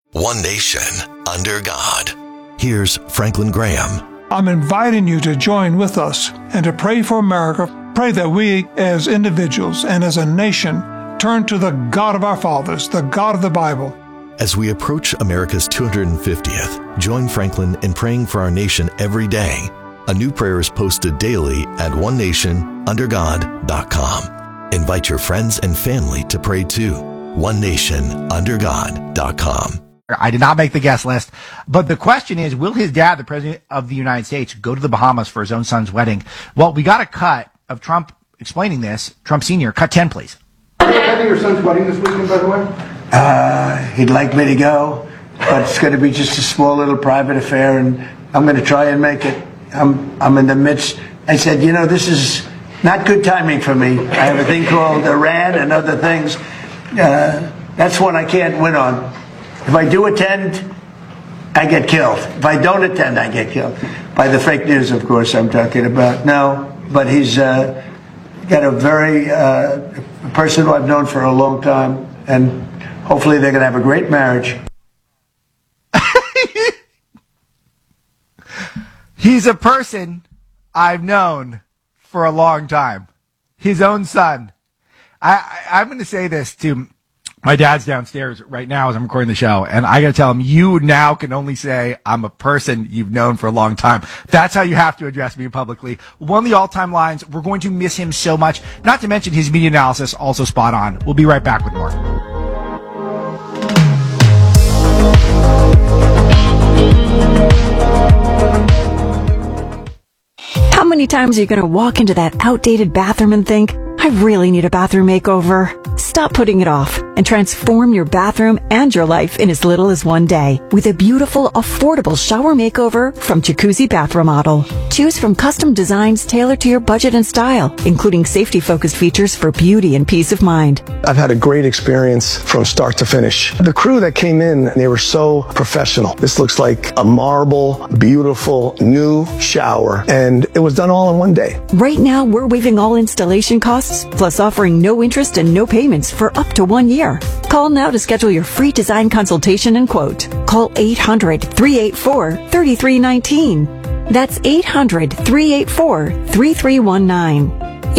One nation, under God. Here's Franklin Graham. I'm inviting you to join with us and to pray for America. Pray that we, as individuals and as a nation, turn to the God of our fathers, the God of the Bible. As we approach America's 250th, join Franklin in praying for our nation every day. A new prayer is posted daily at onenationundergod.com. Invite your friends and family to pray too. onenationundergod.com. I did not make the guest list, but the question is, will his dad, the President of the United States, go to the Bahamas for his own son's wedding? Well, we got a cut of Trump explaining this. Trump Sr., cut 10, please. Are you attending your son's wedding this weekend, by the way? He'd like me to go, but it's going to be just a small little private affair, and I'm going to try and make it. I'm in the midst. I said, this is not good timing for me. I have a thing called Iran and other things. That's one I can't win on. If I do attend, I get killed. If I don't attend, I get killed. By the fake news, of course, I'm talking about. No, but he's got a very person who I've known for a long time, and hopefully they're going to have a great marriage. He's a person I've known for a long time. His own son. I'm going to say this to my dad's downstairs right now as I'm recording the show, and I got to tell him, you now can only say I'm a person you've known for a long time. That's how you have to address me publicly. One of the all-time lines. We're going to miss him so much. Not to mention his media analysis, also spot on. We'll be right back with more. How many times are you going to walk into that outdated bathroom and think, I really need a bathroom makeover? Stop putting it off and transform your bathroom and your life in as little as one day with a beautiful, affordable shower makeover from Jacuzzi Bath Remodel. Choose from custom designs tailored to your budget and style, including safety-focused features for beauty and peace of mind. I've had a great experience from start to finish. The crew that came in, they were so professional. This looks like a marble, beautiful, new shower, and it was done all in one day. Right now, we're waiving all installation costs, plus offering no interest and no payments for up to 1 year. Call now to schedule your free design consultation and quote. Call 800-384-3319. That's 800-384-3319.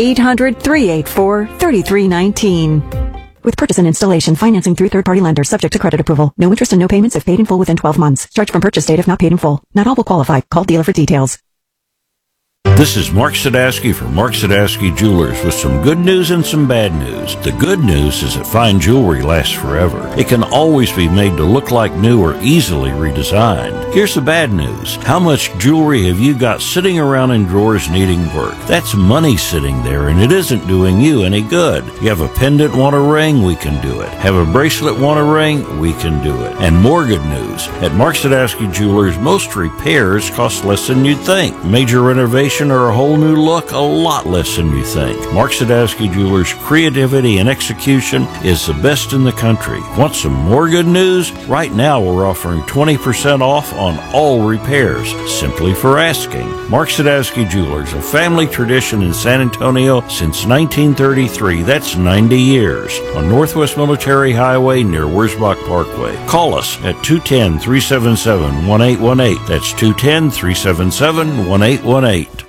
800-384-3319. With purchase and installation, financing through third-party lenders, subject to credit approval. No interest and no payments if paid in full within 12 months. Charge from purchase date if not paid in full. Not all will qualify. Call dealer for details. This is Mark Sadowski from Mark Sadowski Jewelers with some good news and some bad news. The good news is that fine jewelry lasts forever. It can always be made to look like new or easily redesigned. Here's the bad news. How much jewelry have you got sitting around in drawers needing work? That's money sitting there, and it isn't doing you any good. You have a pendant, want a ring? We can do it. Have a bracelet, want a ring? We can do it. And more good news. At Mark Sadowski Jewelers, most repairs cost less than you'd think. Major renovation or a whole new look, a lot less than you think. Mark Sadowski Jewelers' creativity and execution is the best in the country. Want some more good news? Right now we're offering 20% off on all repairs, simply for asking. Mark Sadowski Jewelers, a family tradition in San Antonio since 1933. That's 90 years. On Northwest Military Highway near Wurzbach Parkway. Call us at 210-377-1818. That's 210-377-1818.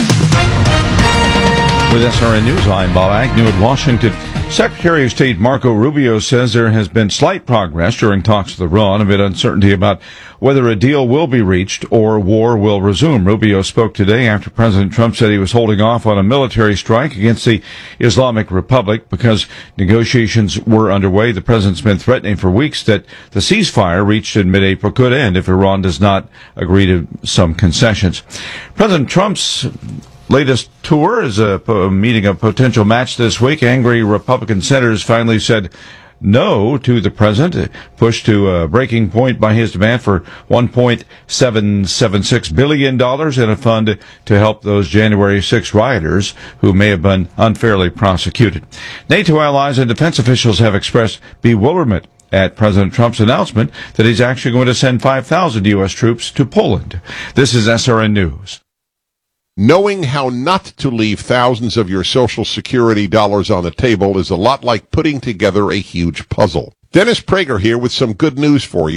With SRN News, I'm Bob Agnew in Washington. Secretary of State Marco Rubio says there has been slight progress during talks with Iran amid uncertainty about whether a deal will be reached or war will resume. Rubio spoke today after President Trump said he was holding off on a military strike against the Islamic Republic because negotiations were underway. The president's been threatening for weeks that the ceasefire reached in mid-April could end if Iran does not agree to some concessions. President Trump's latest tour is meeting a potential match this week. Angry Republican senators finally said no to the president, pushed to a breaking point by his demand for $1.776 billion in a fund to help those January 6 rioters who may have been unfairly prosecuted. NATO allies and defense officials have expressed bewilderment at President Trump's announcement that he's actually going to send 5,000 U.S. troops to Poland. This is SRN News. Knowing how not to leave thousands of your Social Security dollars on the table is a lot like putting together a huge puzzle. Dennis Prager here with some good news for you.